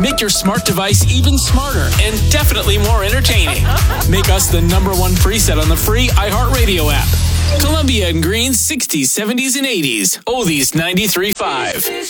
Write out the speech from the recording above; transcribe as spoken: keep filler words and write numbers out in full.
Make your smart device even smarter and definitely more entertaining. Make us the number one preset on the free iHeartRadio app. Columbia and Green's sixties, seventies, and eighties. Oldies ninety-three point five.